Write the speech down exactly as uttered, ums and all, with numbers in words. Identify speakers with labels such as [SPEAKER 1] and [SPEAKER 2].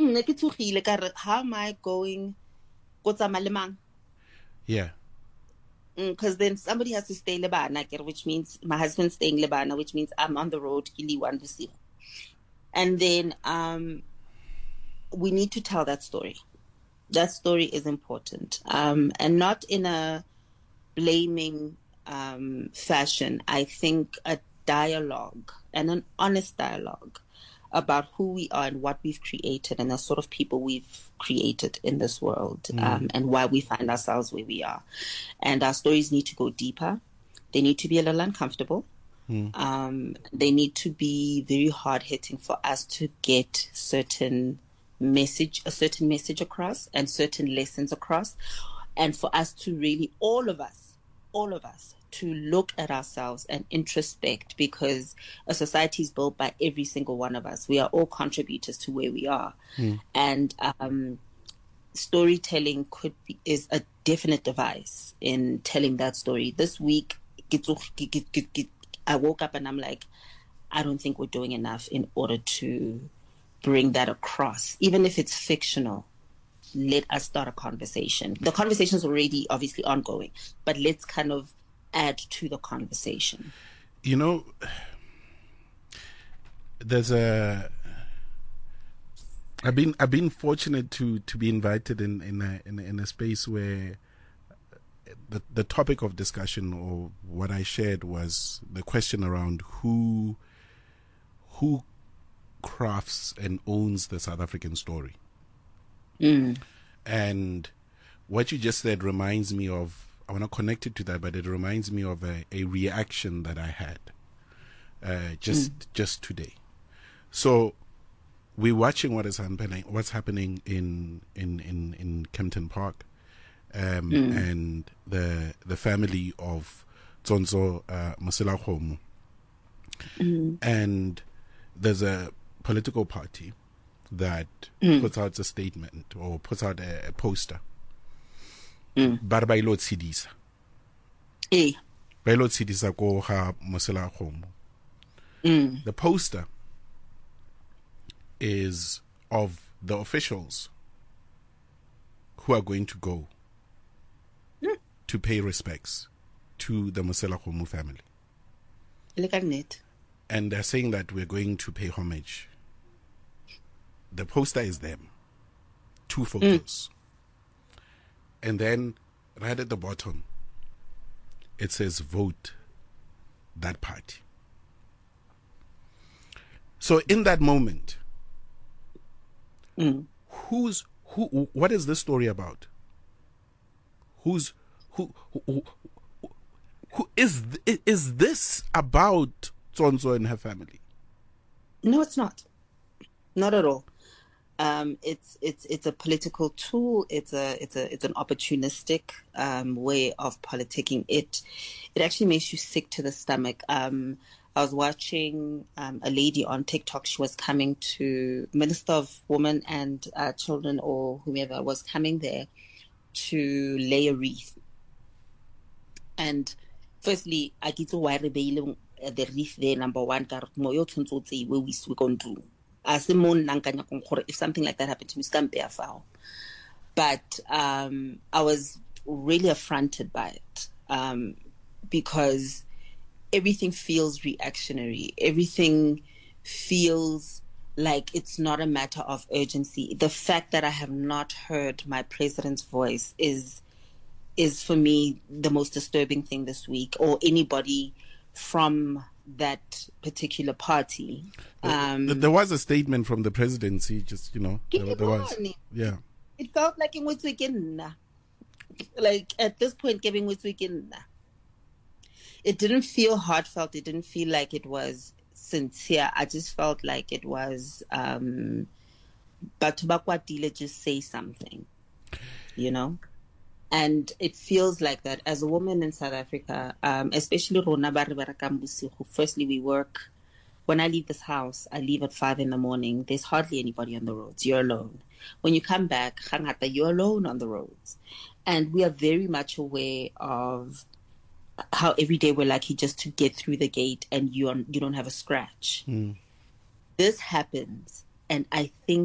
[SPEAKER 1] how am I going?
[SPEAKER 2] Yeah.
[SPEAKER 1] Because mm, then somebody has to stay lebana, which means my husband's staying lebana, which means I'm on the road. And then um, we need to tell that story. That story is important, um, and not in a blaming um, fashion. I think a dialogue and an honest dialogue about who we are and what we've created and the sort of people we've created in this world, mm. um, and why we find ourselves where we are. And our stories need to go deeper. They need to be a little uncomfortable. Mm. Um, they need to be very hard-hitting for us to get certain message, a certain message across and certain lessons across. And for us to really, all of us, all of us, to look at ourselves and introspect, because a society is built by every single one of us. We are all contributors to where we are. Mm. And um, storytelling could be, is a definite device in telling that story. This week, I woke up and I'm like, I don't think we're doing enough in order to bring that across. Even if it's fictional, let us start a conversation. The conversation is already obviously ongoing, but let's kind of add to the conversation.
[SPEAKER 2] You know, there's a I've been I've been fortunate to to be invited in in a in a, in a space where the the topic of discussion, or what I shared, was the question around who who crafts and owns the South African story.
[SPEAKER 1] Mm.
[SPEAKER 2] And what you just said reminds me of, I want to connect it to that, but it reminds me of a, a reaction that I had uh, just mm. just today. So we're watching what is happening, what's happening in in in, in Kempton Park, um, mm. and the the family of Tsonzo uh, Moselakgomo,
[SPEAKER 1] mm.
[SPEAKER 2] and there's a political party that mm. puts out a statement or puts out a, a poster. Barbailo Tsidisa.
[SPEAKER 1] Eh.
[SPEAKER 2] Bailo Tsidisa ko ha Moselakgomo.
[SPEAKER 1] Mm.
[SPEAKER 2] The poster is of the officials who are going to go
[SPEAKER 1] mm.
[SPEAKER 2] to pay respects to the Moselakgomo family. And they're saying that we're going to pay homage. The poster is them. Two photos. Mm. And then right at the bottom, it says vote that party. So in that moment,
[SPEAKER 1] mm.
[SPEAKER 2] who's who? What is this story about? Who's who? Who, who, who is is this about Tsonzo and her family?
[SPEAKER 1] No, it's not. Not at all. Um, it's it's it's a political tool. It's a it's a it's an opportunistic um, way of politicking. It it actually makes you sick to the stomach. Um, I was watching um, a lady on TikTok. She was coming to Minister of Women and uh, Children, or whomever was coming there to lay a wreath. And firstly, I get to why the wreath there. Number one, where we going to. If something like that happened to me, but um, I was really affronted by it um, because everything feels reactionary. Everything feels like it's not a matter of urgency. The fact that I have not heard my president's voice is is for me the most disturbing thing this week, or anybody from that particular party. Um,
[SPEAKER 2] there was a statement from the presidency, just, you know, there, there was. Yeah.
[SPEAKER 1] It felt like in which weekend, like at this point, giving which weekend, it didn't feel heartfelt. It didn't feel like it was sincere. I just felt like it was, um, but Tubakwatile just say something, you know? And it feels like that as a woman in South Africa, um, especially Rona Baribarakam. Firstly, we work. When I leave this house, I leave at five in the morning. There's hardly anybody on the roads. You're alone. When you come back, you're alone on the roads. And we are very much aware of how every day we're lucky just to get through the gate and you, are, you don't have a scratch.
[SPEAKER 2] Mm.
[SPEAKER 1] This happens, and I think